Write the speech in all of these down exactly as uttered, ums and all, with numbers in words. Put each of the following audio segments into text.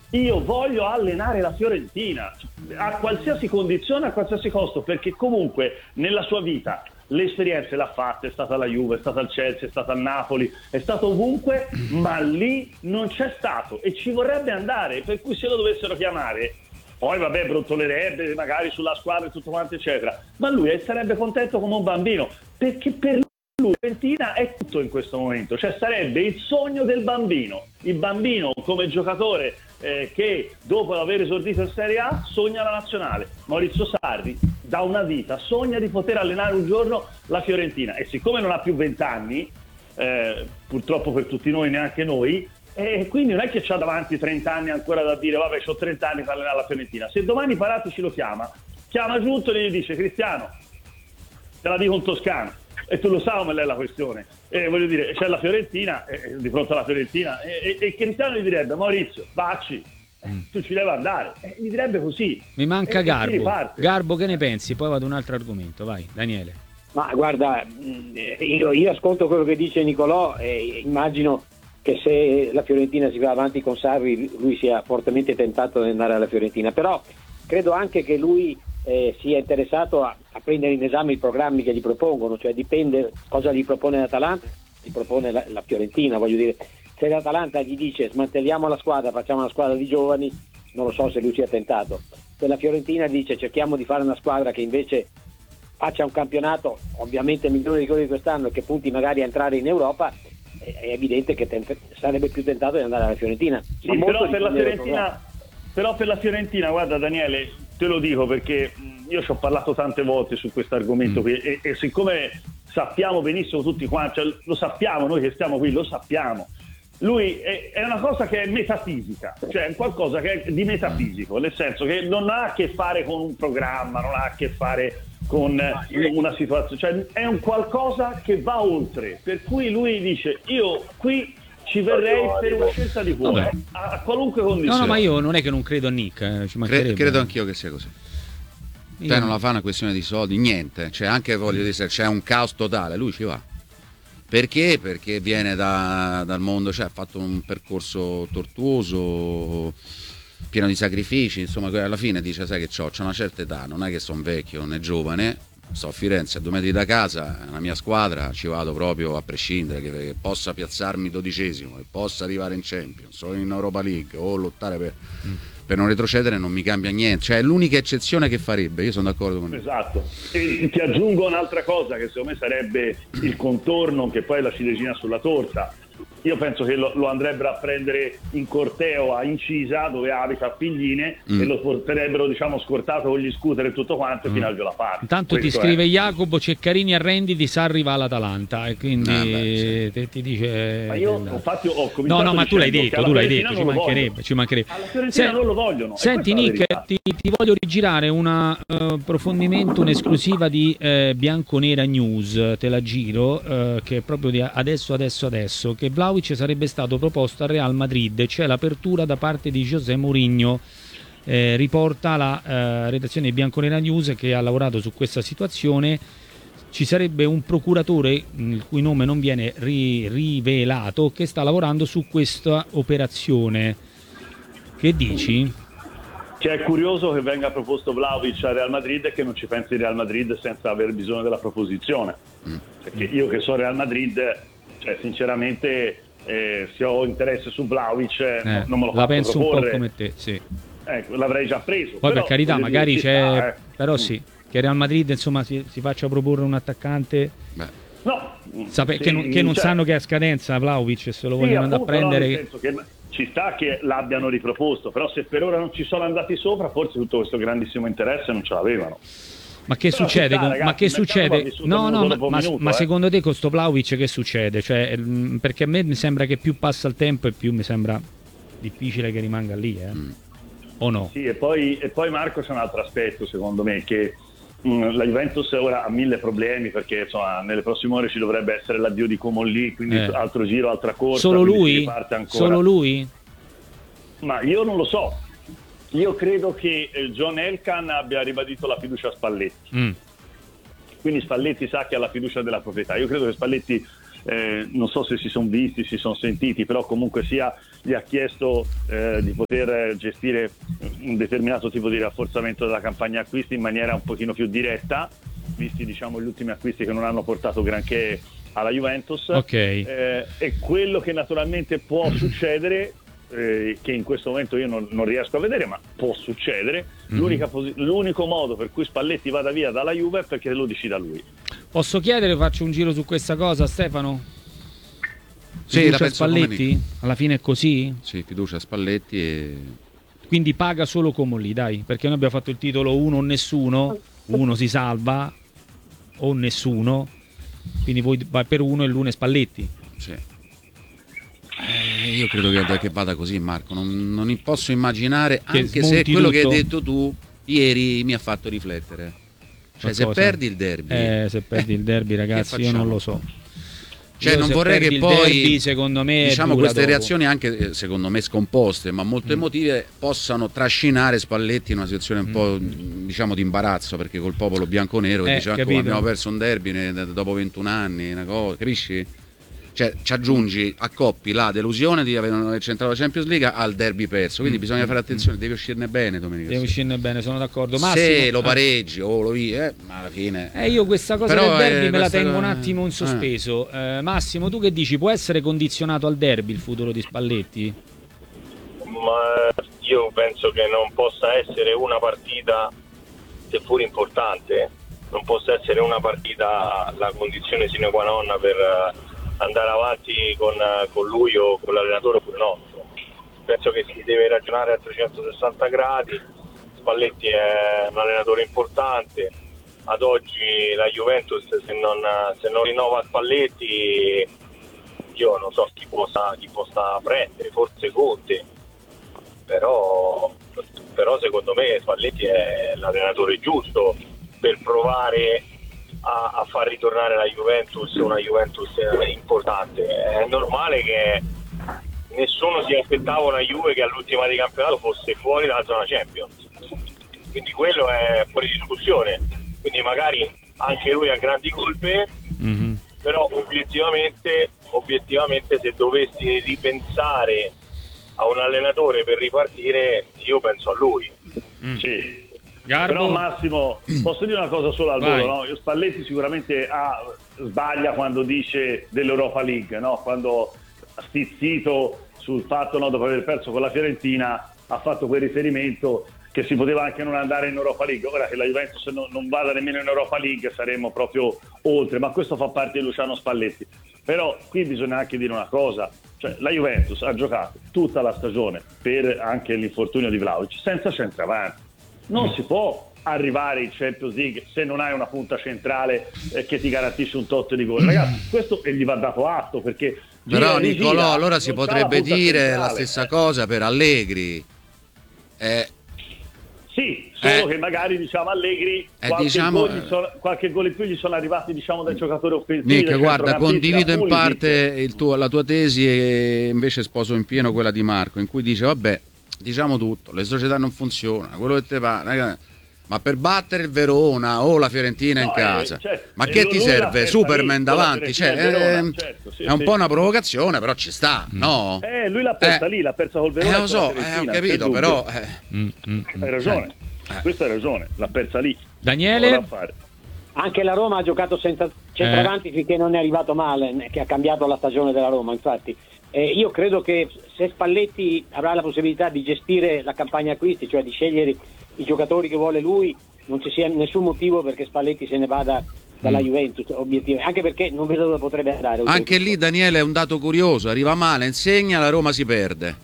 io voglio allenare la Fiorentina a qualsiasi condizione, a qualsiasi costo, perché comunque nella sua vita le esperienze l'ha fatta, è stata alla Juve, è stata al Chelsea, è stata al Napoli, è stato ovunque, ma lì non c'è stato e ci vorrebbe andare, per cui se lo dovessero chiamare, poi vabbè brotolerebbe magari sulla squadra e tutto quanto eccetera, ma lui sarebbe contento come un bambino, perché per lui Fiorentina è tutto in questo momento, cioè sarebbe il sogno del bambino, il bambino come giocatore eh, che dopo aver esordito in Serie A sogna la nazionale. Maurizio Sarri da una vita sogna di poter allenare un giorno la Fiorentina e siccome non ha più vent'anni, eh, purtroppo per tutti noi neanche noi, e quindi non è che c'ha davanti trenta anni ancora da dire vabbè c'ho trenta anni per allenare la Fiorentina. Se domani Paratici lo chiama, chiama giunto e gli dice Cristiano, te la dico un toscano, e tu lo sai come è la questione, e voglio dire c'è la Fiorentina eh, di fronte alla Fiorentina e, e, e Cristiano gli direbbe Maurizio vacci, eh, tu ci devi andare, eh, gli direbbe così. Mi manca e, Garbo. E Garbo, che ne pensi? Poi vado ad un altro argomento, vai Daniele. Ma guarda, io, io ascolto quello che dice Nicolò e immagino che se la Fiorentina si va avanti con Sarri lui sia fortemente tentato di andare alla Fiorentina, però credo anche che lui eh, sia interessato a, a prendere in esame i programmi che gli propongono, cioè dipende cosa gli propone l'Atalanta, gli propone la, la Fiorentina, voglio dire, se l'Atalanta gli dice smantelliamo la squadra, facciamo una squadra di giovani, non lo so se lui sia tentato. Se la Fiorentina dice cerchiamo di fare una squadra che invece faccia un campionato ovviamente migliore di quello di quest'anno e che punti magari a entrare in Europa, è evidente che tent- sarebbe più tentato di andare alla Fiorentina. Sì, però per la Fiorentina, però per la Fiorentina, guarda Daniele, te lo dico perché io ci ho parlato tante volte su questo argomento mm. qui e, e siccome sappiamo benissimo tutti quanti, cioè, lo sappiamo noi che stiamo qui, lo sappiamo. Lui è, è una cosa che è metafisica, cioè è qualcosa che è di metafisico, nel senso che non ha a che fare con un programma, non ha a che fare con una situazione, cioè è un qualcosa che va oltre, per cui lui dice io qui ci verrei per una scelta di cuore a, a qualunque condizione. No, no, ma io non è che non credo a Nick, eh, ci Cre- credo anch'io che sia così. Io... Te non la fa una questione di soldi, niente, cioè anche voglio dire se c'è un caos totale, lui ci va. Perché? Perché viene da, dal mondo, cioè ha fatto un percorso tortuoso, pieno di sacrifici, insomma alla fine dice sai che c'ho, c'ho una certa età, non è che sono vecchio né giovane, sto a Firenze a due metri da casa, la mia squadra ci vado proprio a prescindere, che, che possa piazzarmi dodicesimo, che possa arrivare in Champions o in Europa League o lottare per, mm. per non retrocedere, non mi cambia niente, cioè è l'unica eccezione che farebbe, io sono d'accordo con lui. Esatto, e ti aggiungo un'altra cosa che secondo me sarebbe il contorno, che poi è la ciliegina sulla torta. Io penso che lo, lo andrebbero a prendere in corteo a Incisa, dove abita a Pigline, mm. e lo porterebbero, diciamo, scortato con gli scooter e tutto quanto mm. fino al Violaparte. Intanto ti scrive è. Jacopo Ceccarini arrenditi, Sarri va all'Atalanta e quindi ah, beh, sì. te, ti dice. Ma io infatti ho cominciato. No, no, ma tu l'hai detto, tu l'hai detto, ci mancherebbe, ci mancherebbe. Alla Fiorentina non lo vogliono. Senti Nick, ti, ti voglio rigirare un uh, approfondimento, un'esclusiva di uh, Bianconera News, te la giro, uh, che è proprio di adesso, adesso, adesso, che Vlahovic sarebbe stato proposto al Real Madrid, c'è l'apertura da parte di José Mourinho, eh, riporta la eh, redazione di Bianconera News che ha lavorato su questa situazione. Ci sarebbe un procuratore, il cui nome non viene ri- rivelato, che sta lavorando su questa operazione. Che dici? Che è curioso che venga proposto Vlahovic al Real Madrid e che non ci pensi il Real Madrid senza aver bisogno della proposizione, mm. perché io che sono Real Madrid, cioè sinceramente eh, se ho interesse su Vlahovic eh, eh, non me lo la penso proporre. Un po' come te, sì. Ecco, l'avrei già preso. Poi però, per carità magari c'è sta, eh. però sì, che Real Madrid insomma si, si faccia proporre un attaccante. Beh. No, Sape- sì, che, non, che non cioè, sanno che è a scadenza Vlahovic e se lo sì, vogliono andare a prendere, nel senso che ci sta che l'abbiano riproposto, però se per ora non ci sono andati sopra forse tutto questo grandissimo interesse non ce l'avevano. Ma che però succede? Sta, con, ragazzi, ma che succede? No, no, ma, ma, minuto, ma eh. secondo te con sto Vlahovic che succede? Cioè, perché a me mi sembra che più passa il tempo e più mi sembra difficile che rimanga lì, eh? Mm. O no? Sì, e poi, e poi Marco c'è un altro aspetto secondo me, che mh, la Juventus ora ha mille problemi, perché insomma nelle prossime ore ci dovrebbe essere l'addio di Comolli, quindi eh. altro giro, altra corsa. Solo lui? Solo lui? Ma io non lo so. Io credo che John Elkann abbia ribadito la fiducia a Spalletti, mm. quindi Spalletti sa che ha la fiducia della proprietà. Io credo che Spalletti eh, non so se si sono visti, si sono sentiti, però comunque sia gli ha chiesto eh, di poter gestire un determinato tipo di rafforzamento della campagna acquisti in maniera un pochino più diretta, visti diciamo gli ultimi acquisti che non hanno portato granché alla Juventus. Okay. Eh, e quello che naturalmente può succedere, eh, che in questo momento io non, non riesco a vedere, ma può succedere, mm-hmm. l'unica posi- l'unico modo per cui Spalletti vada via dalla Juve è perché lo decida lui. Posso chiedere, faccio un giro su questa cosa, Stefano? Sì, fiducia la penso Spalletti? Alla fine è così? Sì, fiducia a Spalletti e... Quindi paga solo Comolli, dai, perché noi abbiamo fatto il titolo uno o nessuno, uno si salva o nessuno, quindi voi vai per uno e l'uno è Spalletti. Sì. Eh, io credo che, che vada così, Marco, non, non posso immaginare, che anche se quello tutto. che hai detto tu ieri mi ha fatto riflettere. Cioè, se perdi il derby, eh, se perdi il derby, ragazzi, io non lo so. Cioè, io non se vorrei che poi, derby, secondo me, diciamo, queste dopo. reazioni anche secondo me scomposte, ma molto mm. emotive, possano trascinare Spalletti in una situazione un mm. po', diciamo, di imbarazzo, perché col popolo bianconero che eh, dice: ah, come abbiamo perso un derby ne, dopo ventuno anni, una cosa, capisci? Cioè, ci aggiungi a Coppi la delusione di aver centrato la Champions League al derby perso, quindi mm. bisogna fare attenzione, devi uscirne bene domenica. Devi uscirne bene, sono d'accordo. Se Massimo, lo pareggi o lo vi, eh, ma alla fine. Eh, io questa cosa Però del derby eh, me la tengo cosa... un attimo in sospeso. Eh. Eh, Massimo, tu che dici? Può essere condizionato al derby il futuro di Spalletti? Ma io penso che non possa essere una partita, seppur importante, non possa essere una partita la condizione sine qua non per andare avanti con, con lui o con l'allenatore oppure no. Penso che si deve ragionare a trecentosessanta gradi. Spalletti è un allenatore importante, ad oggi la Juventus se non, se non rinnova Spalletti io non so chi possa, chi possa prendere, forse Conte, però, però secondo me Spalletti è l'allenatore giusto per provare A, a far ritornare la Juventus, una Juventus importante. È normale che nessuno si aspettava una Juve che all'ultima di campionato fosse fuori dalla zona Champions, quindi quello è fuori discussione, quindi magari anche lui ha grandi colpe, mm-hmm. però obiettivamente, obiettivamente se dovessi ripensare a un allenatore per ripartire io penso a lui. mm. Sì. Garbo. Però Massimo, posso dire una cosa solo al volo, no? Io Spalletti sicuramente ha, sbaglia quando dice dell'Europa League, no? Quando stizzito sul fatto, no, dopo aver perso con la Fiorentina, ha fatto quel riferimento che si poteva anche non andare in Europa League. Ora che la Juventus non, non vada nemmeno in Europa League saremmo proprio oltre, ma questo fa parte di Luciano Spalletti. Però qui bisogna anche dire una cosa, cioè la Juventus ha giocato tutta la stagione per anche l'infortunio di Vlahovic senza centravanti. Non si può arrivare in Champions League se non hai una punta centrale eh, che ti garantisce un tot di gol. Ragazzi, questo e gli va dato atto, perché però Nicolò, allora si potrebbe dire centrale. La stessa cosa per Allegri. Eh, sì, solo eh, che magari diciamo Allegri eh, qualche, diciamo, gol gli sono, qualche gol in più gli sono arrivati diciamo dai giocatori offensivi. Nick, guarda, condivido in parte il tuo, la tua tesi e invece sposo in pieno quella di Marco, in cui dice vabbè, diciamo tutto, le società non funzionano, quello che te va, ma per battere il Verona o la Fiorentina no, in casa, eh, certo. ma che ti serve? Superman davanti, cioè, Verona, eh, certo, sì, è un sì. po' una provocazione, però ci sta, mm. no? Eh, lui l'ha persa eh, lì, l'ha persa col Verona. Eh, lo so, eh, ho capito, però... Eh. Mm, mm, hai ragione, eh. questa hai ragione, l'ha persa lì. Daniele? Anche la Roma ha giocato senza centravanti eh. finché non è arrivato male, che ha cambiato la stagione della Roma, infatti. Eh, io credo che se Spalletti avrà la possibilità di gestire la campagna acquisti, cioè di scegliere i giocatori che vuole lui, non ci sia nessun motivo perché Spalletti se ne vada dalla mm. Juventus, obiettivo, anche perché non vedo dove potrebbe andare. Anche lì Daniele è un dato curioso, arriva male, insegna, la Roma si perde.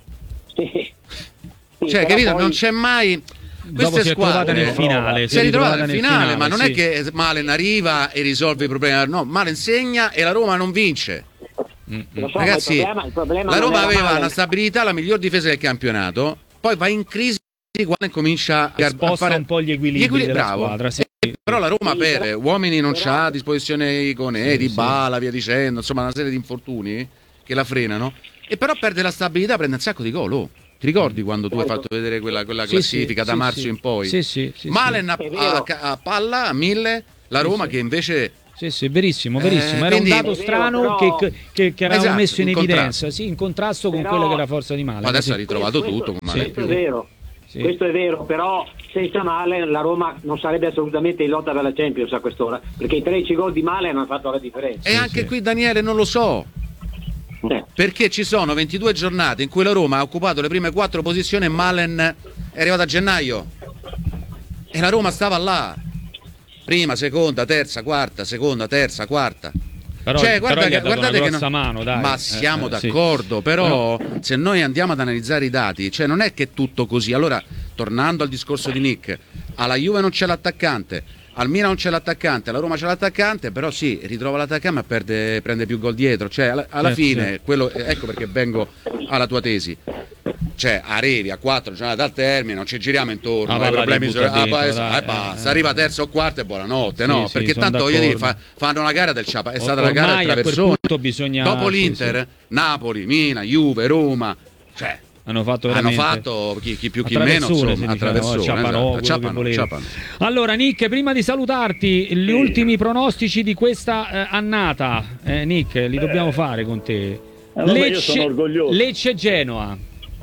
Sì. Sì, cioè, capito? poi... Non c'è mai... Queste si è squadre nel finale, si è ritrovata nel finale, finale ma non sì. è che Malen arriva e risolve i problemi, no, Malen insegna e la Roma non vince. Mm-hmm. So, Ragazzi, il problema, il problema la Roma aveva male. una stabilità, la miglior difesa del campionato, poi va in crisi quando comincia a, a fare un po' gli equilibri, gli equilibri della bravo. squadra, sì. eh, però la Roma sì, per però, uomini non però, c'ha a disposizione Iconè, sì, Dybala, sì. via dicendo, insomma una serie di infortuni che la frenano, e però perde la stabilità, prende un sacco di gol. Oh. Ti ricordi quando tu hai fatto vedere quella, quella sì, classifica sì, da sì, marzo sì. in poi? Sì, sì, sì, Malen sì. a, a, a palla a mille, la Roma sì, che invece Sì, sì, verissimo, verissimo. Eh, Era quindi- un dato strano Però- che, che, che avevamo Esatto, messo in, in evidenza, contrasto. sì, in contrasto con Però- quella che è la forza di Malen. Ma adesso sì. ha ritrovato Questo- tutto, come questo più. è vero. Sì. Questo è vero, però senza Malen la Roma non sarebbe assolutamente in lotta per la Champions a quest'ora, perché i tredici gol di Malen hanno fatto la differenza. E anche qui Daniele non lo so, Eh. perché ci sono ventidue giornate in cui la Roma ha occupato le prime quattro posizioni e Malen è arrivato a gennaio e la Roma stava là, prima, seconda, terza, quarta, seconda, terza, quarta. Però, Cioè, però guarda gli che, ha dato guardate una che grossa no- mano, dai. ma Eh, siamo eh, sì. d'accordo, però se noi andiamo ad analizzare i dati, cioè non è che è tutto così. Allora, tornando al discorso di Nick, alla Juve non c'è l'attaccante, al Milan non c'è l'attaccante, alla Roma c'è l'attaccante, però sì, ritrova l'attaccante ma perde, prende più gol dietro. Cioè, alla, alla Certo, fine, certo. quello, ecco perché vengo alla tua tesi. Cioè, arrivi a quattro giornate dal termine, non ci giriamo intorno, Ah, hai va, la problemi ributta su- ah, dentro, poi- dai, eh, basta, eh, arriva eh. terzo o quarto e buonanotte, Sì, no? sì, Perché sono tanto voglio dire, d'accordo. fa- fanno una gara del Ciapa, è O- stata la gara ormai del a quel traversone. punto bisogna- Dopo sì, l'Inter, Napoli, Milan, Juve, Roma, cioè Hanno fatto hanno veramente fatto chi, chi più chi a meno, traversone, insomma, si a diceva, traversone, Ciapanò, esatto, quello che Ciapano, volevi. Ciapano. Allora Nick, prima di salutarti, gli Sì. ultimi pronostici di questa eh, annata, eh, Nick, li dobbiamo fare con te. vabbè, io sono orgoglioso. Lecce Genoa,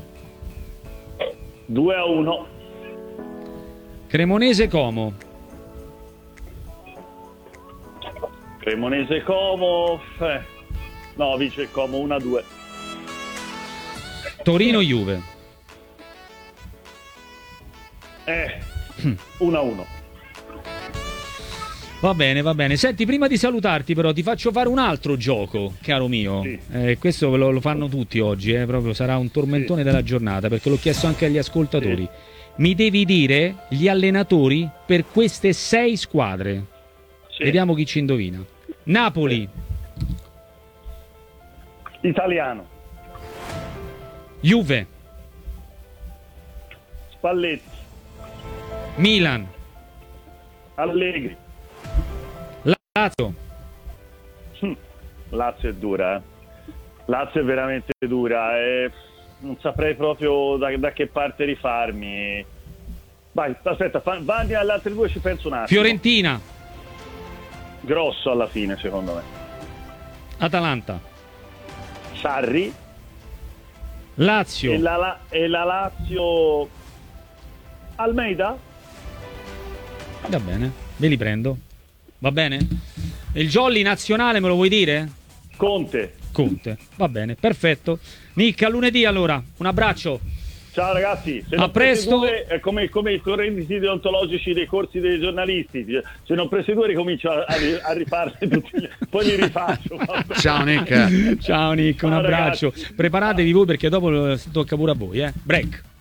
due a uno. Cremonese Como, Cremonese Como, eh, no, vince il Como uno a due. Torino Juve, Eh, uno a uno. Va bene, va bene. Senti, prima di salutarti però ti faccio fare un altro gioco, caro mio. Sì. Eh, questo lo, lo fanno tutti oggi, eh, proprio sarà un tormentone della giornata, perché l'ho chiesto anche agli ascoltatori. Sì. Mi devi dire gli allenatori per queste sei squadre. Sì. Vediamo chi ci indovina. Napoli, Italiano, Juve, Spalletti, Milan, Allegri. Lazio, Hm, Lazio è dura, eh. Lazio è veramente dura e non saprei proprio da, da che parte rifarmi. Vai, aspetta, fa, vai alle altre due, ci penso un attimo. Fiorentina, Grosso alla fine, secondo me. Atalanta, Sarri Lazio. e la, la- e la Lazio. Almeida? Va bene, ve li prendo. Va bene? Il jolly nazionale me lo vuoi dire? Conte. Conte. Va bene, perfetto. Nick, a lunedì allora. Un abbraccio. Ciao ragazzi, se A non presi presto. due, è come, come i correnti deontologici dei corsi dei giornalisti, se non presi due ricomincio a, a, a rifarli tutti, gli- poi li rifaccio. Ciao Nick. Ciao Nick, un Ciao, abbraccio. ragazzi. Preparatevi voi perché dopo eh, tocca pure a voi, eh. Break.